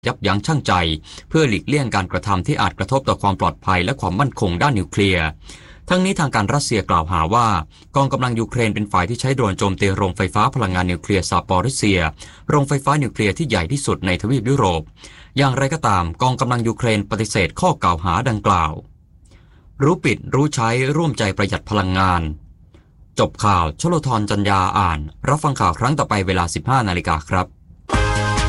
ยับยั้งชั่งใจเพื่อหลีกเลี่ยงการกระทำที่อาจกระทบต่อความปลอดภัยและความมั่นคงด้านนิวเคลียร์ทั้งนี้ทางการรัสเซียกล่าวหาว่ากองกำลังยูเครนเป็นฝ่ายที่ใช้โดรนโจมตีโรงไฟฟ้าพลังงานนิวเคลียร์ซาปอริเซียโรงไฟฟ้านิวเคลียร์ที่ใหญ่ที่สุดในทวีปยุโรปอย่างไรก็ตามกองกำลังยูเครนปฏิเสธข้อกล่าวหาดังกล่าวรู้ปิดรู้ใช้ร่วมใจประหยัดพลังงานจบข่าวชโลธรจัญญาอ่านรับฟังข่าวครั้งต่อไปเวลา 15 นาฬิกาครับ